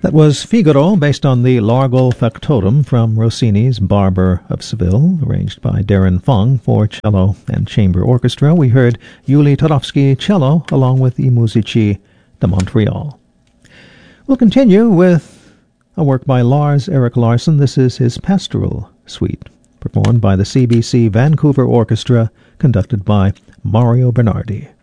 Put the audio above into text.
That was Figaro, based on the Largo Factotum from Rossini's Barber of Seville, arranged by Darren Fong for cello and chamber orchestra. We heard Yuli Todovsky cello along with I Musici de Montreal. We'll continue with a work by Lars Erik Larsson. This is his Pastoral Suite, performed by the CBC Vancouver Orchestra, conducted by Mario Bernardi.